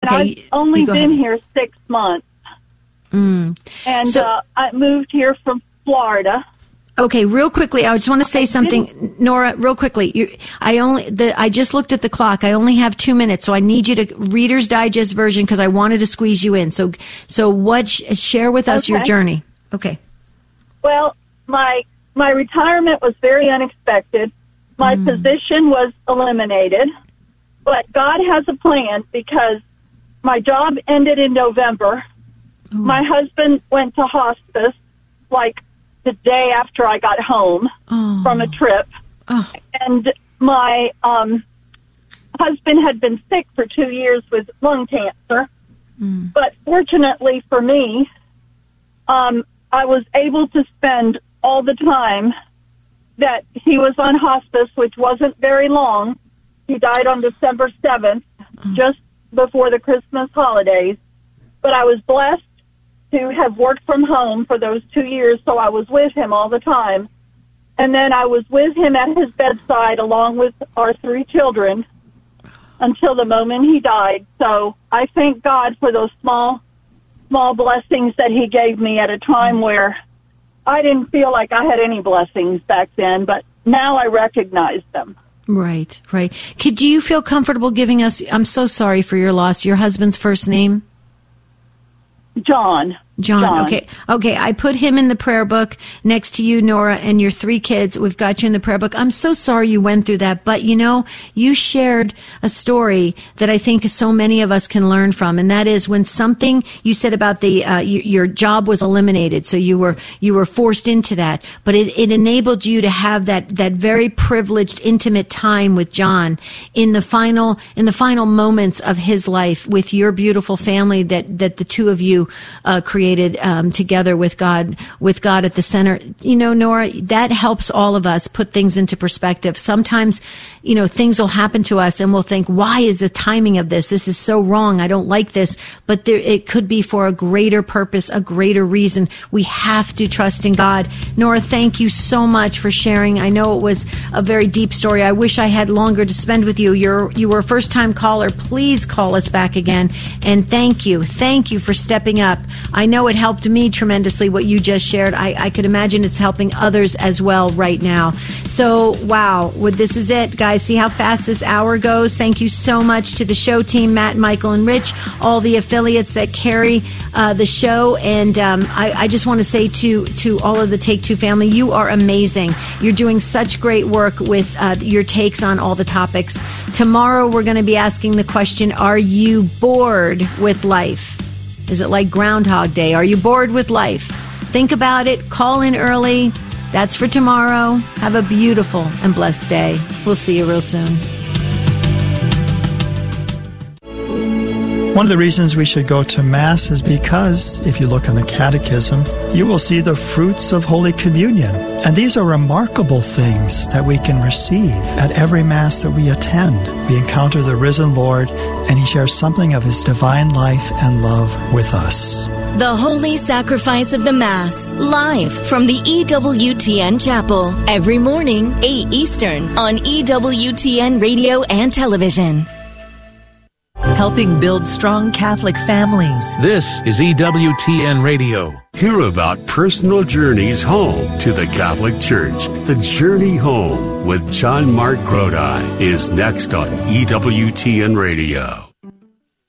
Okay. I've only been ahead. here 6 months. And I moved here from Florida. Okay, real quickly, I just want to say something, Nora, real quickly. I just looked at the clock. I only have 2 minutes, so I need you to Reader's Digest version because I wanted to squeeze you in. So share with us your journey. Okay. Well, my retirement was very unexpected. My position was eliminated, but God has a plan because my job ended in November. Ooh. My husband went to hospice like the day after I got home from a trip. Oh. And my husband had been sick for 2 years with lung cancer. But fortunately for me, I was able to spend all the time that he was on hospice, which wasn't very long. He died on December 7th, just before the Christmas holidays. But I was blessed to have worked from home for those 2 years, so I was with him all the time. And then I was with him at his bedside along with our 3 children until the moment he died. So I thank God for those small blessings that he gave me at a time where I didn't feel like I had any blessings back then, but now I recognize them. Right. Do you feel comfortable giving us, I'm so sorry for your loss, your husband's first name? John. Okay. I put him in the prayer book next to you, Nora, and your 3 kids. We've got you in the prayer book. I'm so sorry you went through that, but you shared a story that I think so many of us can learn from, and that is when something you said about your job was eliminated, so you were forced into that, but it enabled you to have that very privileged, intimate time with John in the final moments of his life with your beautiful family that the two of you created together with God at the center. Nora, that helps all of us put things into perspective. Sometimes, things will happen to us and we'll think, why is the timing of this? This is so wrong. I don't like this. But it could be for a greater purpose, a greater reason. We have to trust in God. Nora, thank you so much for sharing. I know it was a very deep story. I wish I had longer to spend with you. You were a first-time caller. Please call us back again. And thank you. Thank you for stepping up. I know it helped me tremendously what you just shared. I could imagine it's helping others as well right now. So, wow. This is it, guys. See how fast this hour goes? Thank you so much to the show team, Matt, Michael, and Rich, all the affiliates that carry the show. And I just want to say to all of the Take Two family, you are amazing. You're doing such great work with your takes on all the topics. Tomorrow, we're going to be asking the question, are you bored with life? Is it like Groundhog Day? Are you bored with life? Think about it. Call in early. That's for tomorrow. Have a beautiful and blessed day. We'll see you real soon. One of the reasons we should go to Mass is because, if you look in the Catechism, you will see the fruits of Holy Communion. And these are remarkable things that we can receive at every Mass that we attend. We encounter the risen Lord, and He shares something of His divine life and love with us. The Holy Sacrifice of the Mass, live from the EWTN Chapel, every morning, 8 Eastern, on EWTN Radio and Television. Helping build strong Catholic families. This is EWTN Radio. Hear about personal journeys home to the Catholic Church. The Journey Home with John Mark Grodi is next on EWTN Radio.